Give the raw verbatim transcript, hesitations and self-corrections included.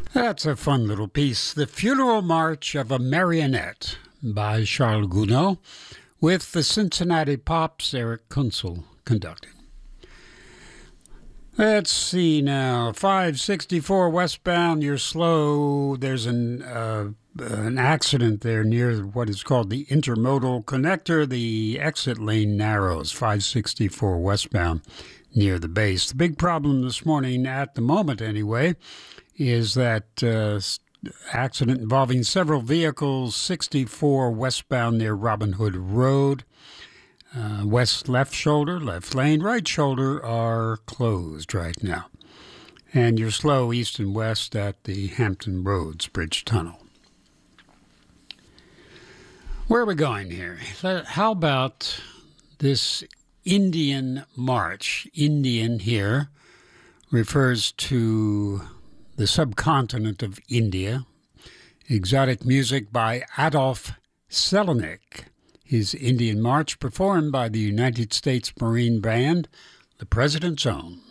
That's a fun little piece. The Funeral March of a Marionette by Charles Gounod, with the Cincinnati Pops' Eric Kunzel conducting. Let's see now. five sixty-four westbound, you're slow. There's an uh, an accident there near what is called the intermodal connector. The exit lane narrows, five sixty-four westbound near the base. The big problem this morning, at the moment anyway, is that uh, accident involving several vehicles, sixty-four westbound near Robin Hood Road. Uh, west left shoulder, left lane, right shoulder are closed right now. And you're slow east and west at the Hampton Roads Bridge Tunnel. Where are we going here? How about this Indian March? Indian here refers to the subcontinent of India. Exotic music by Adolf Selenik. His Indian March performed by the United States Marine Band, the President's Own.